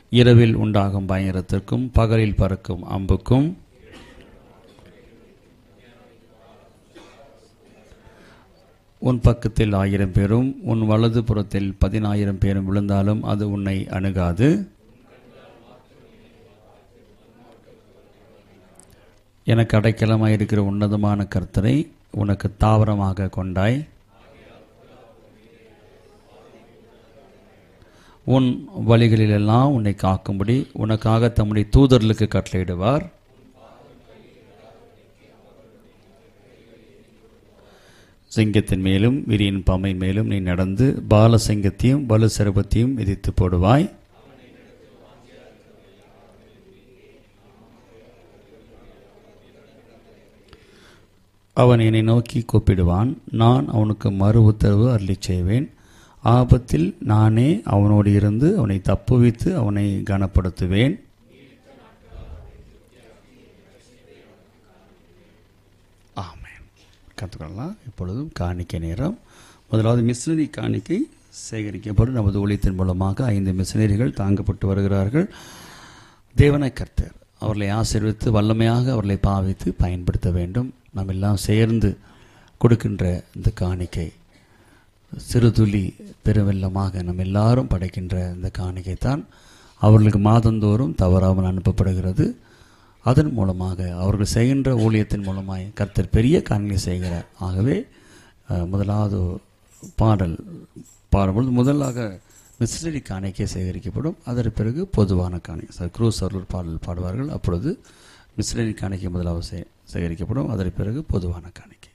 இரவில் உண்டாகும் பயங்கரத்திற்கும் பகலில் பறக்கும் அம்புக்கும் உன் பக்கத்தில் 1000 பேரும் உன் வலது புறத்தில் 10,000 பேரும் விழுந்தாலும் அது உன்னை அணுகாது. எனக்கு அடைக்கலமாயிருக்கிற உன்னதமான கர்த்தரை உனக்கு தாவரமாக கொண்டாய். உன் வழிகளிலெல்லாம் உன்னை காக்கும்படி உனக்காக தம்முடைய தூதர்களுக்கு கட்டளையிடுவார். சிங்கத்தின் மேலும் விரியின் பாம்பை மேலும் நீ நடந்து பால சிங்கத்தையும் வலு சர்பத்தையும் மிதித்து போடுவாய். அவன் என்னை நோக்கி கூப்பிடுவான், நான் அவனுக்கு மறு உத்தரவு அருளி செய்வேன். ஆபத்தில் நானே அவனோடு இருந்து அவனை தப்புவித்து அவனை கனப்படுத்துவேன். கற்றுக்கொள்ளலாம். இப்பொழுதும் காணிக்கை நேரம். முதலாவது மிஷனரி காணிக்கை சேகரிக்கப்படும். நமது ஊழியத்தின் மூலமாக 5 மிஷனரிகள் தாங்கப்பட்டு வருகிறார்கள். தேவனை கர்த்தர் அவர்களை ஆசீர்வித்து வல்லமையாக அவர்களை பாவித்து பயன்படுத்த வேண்டும். நாம் எல்லாம் சேர்ந்து கொடுக்கின்ற இந்த காணிக்கை சிறு துளி பெருவெல்லமாக நம்ம எல்லாரும் படைக்கின்ற இந்த காணிக்கை தான் அவர்களுக்கு மாதந்தோறும் தவறாமல் அனுப்பப்படுகிறது. அதன் மூலமாக அவர்கள் செய்கின்ற ஊழியத்தின் மூலமாய் கர்த்தர் பெரிய காரியங்களை செய்கிறார். ஆகவே முதலாவது பாடும்பொழுது முதலாக மிஷனரி காணிக்கை சேகரிக்கப்படும். அதற்கு பிறகு பொதுவான காணிக்கை குரூஸ் அவர்கள் பாடல் பாடுவார்கள். அப்பொழுது மிஷனரி காணிக்கை முதலாவது சேகரிக்கப்படும். அதற்கு பிறகு பொதுவான காணிக்கை.